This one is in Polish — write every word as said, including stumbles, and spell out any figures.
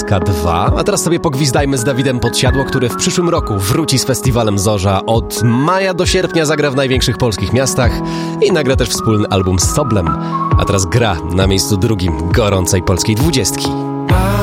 Polska dwa. A teraz sobie pogwizdajmy z Dawidem Podsiadło, który w przyszłym roku wróci z festiwalem Zorza. Od maja do sierpnia zagra w największych polskich miastach i nagra też wspólny album z Soblem. A teraz gra na miejscu drugim gorącej polskiej dwudziestki.